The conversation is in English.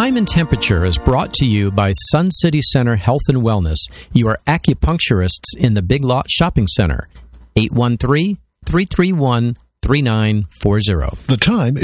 Time and Temperature is brought to you by Sun City Center Health and Wellness, your acupuncturists in the Big Lot Shopping Center. 813-331-3940. The time